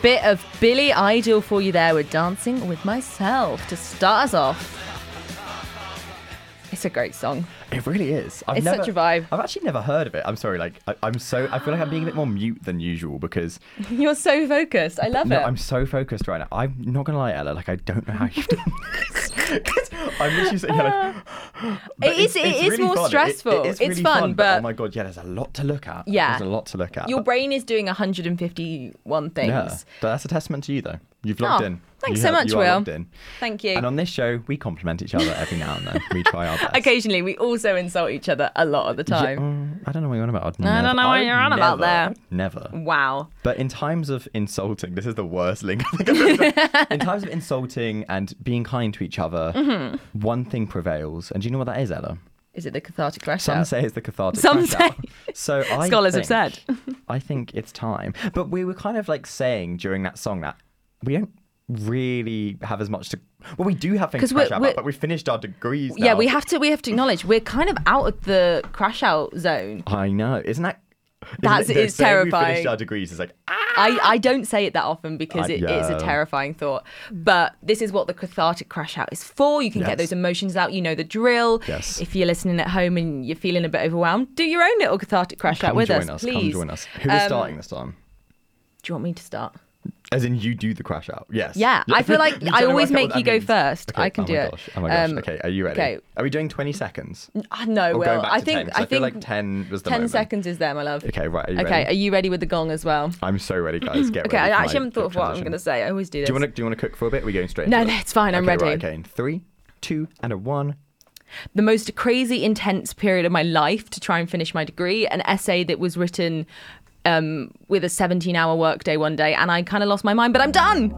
bit of Billy Idol for you there with Dancing With Myself to start us off. It's a great song. It really is. It's such a vibe. I've actually never heard of it. I'm sorry. Like, I feel like I'm being a bit more mute than usual because You're so focused. I love it. I'm so focused right now. I'm not gonna lie, Ella. Like, I don't know how you've done this. 'Cause I'm literally sitting here like. But It is really more fun. stressful. It's It's really fun, but oh my god, yeah. There's a lot to look at. Yeah. There's a lot to look at. Your But- brain is doing 151 things. Yeah, but that's a testament to you, though. You've logged Oh, in. thanks You so have- much, you are Will. logged in. Thank you. And on this show, we compliment each other every now and then. We try our best. Occasionally, we also insult each other a lot of the time. I don't know what you're on about. I don't know what you're on about there. Never. Wow. But in times of insulting, this is the worst link I think I've ever done. In times of insulting and being kind to each other, one thing prevails. And do you know what that is, Ella? Is it the cathartic crash Some out? say it's the cathartic Some crash out. say. So I Scholars have think- said. I think it's time. But we were kind of like saying during that song that we don't really have as much to. Well, we do have things 'Cause to crash we're- out about, but we finished our degrees now. Yeah, we have to acknowledge we're kind of out of the crash out zone. I know. Isn't that? That's- isn't it- it's saying We terrifying. finished our degrees. It's like, I don't say it that often because it is a yeah. terrifying thought. But this is what the cathartic crash out is for. You can get Yes. those emotions out. You know the drill. Yes. If you're listening at home and you're feeling a bit overwhelmed, do your own little cathartic crash out come with join us, Come please. join us. Who is starting this time? Do you want me to start? As in, you do the crash out. Yes. Yeah, I feel like You're I trying to always work out what make you that go means. first. Okay, I can do my it. Gosh. Oh my gosh. Okay, are you ready? okay. Are we doing 20 seconds? No, Or Will. going back to I 10? think 'Cause I I feel think like 10 was the 10 moment. seconds is there, my love. Okay, right. Are you Okay, ready? are you ready with the gong as well? I'm so ready, guys. Get Okay, ready. I for actually my haven't thought of what I'm transition. going to say. I always do this. Do you want to cook for a bit? Are we going straight? No, into no, it? it's fine. I'm Okay, ready. Right, okay, in 3, 2, and a 1. The most crazy, intense period of my life to try and finish my degree, an essay that was written with a 17-hour workday one day, and I kind of lost my mind, but I'm done.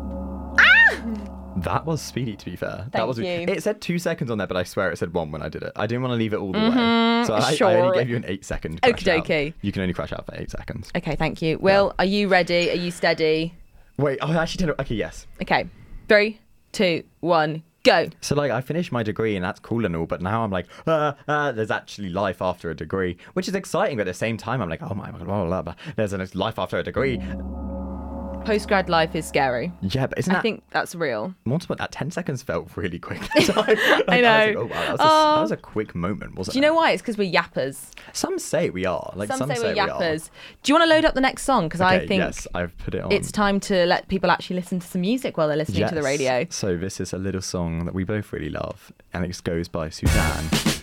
That was speedy, to be fair. that Thank was. you. It said 2 seconds on there, but I swear it said 1 when I did it. I didn't want to leave it all the way, so I sure. only gave you an 8-second. crash Okie out. dokie. You can only crash out for 8 seconds. Okay, thank you. Will, are you ready? Are you steady? Wait, I actually didn't. Okay, yes. Okay, 3, 2, 1, go. So like I finished my degree and that's cool and all, but now I'm like, there's actually life after a degree, which is exciting. But at the same time, I'm like, oh my god, blah, blah, blah. There's a life after a degree. Postgrad life is scary. Yeah, but isn't I that think that's real. multiple? That 10 seconds felt really quick. Like, I know. I was like, oh wow, that was a quick moment, wasn't it? Do you know why? It's because we're yappers. Some say we are. Like Some say we're we are. yappers. Do you want to load up the next song? Because I Okay, think yes, I've put it on. it's time to let people actually listen to some music while they're listening to the Yes. radio. So this is a little song that we both really love, and it goes by Suzanne.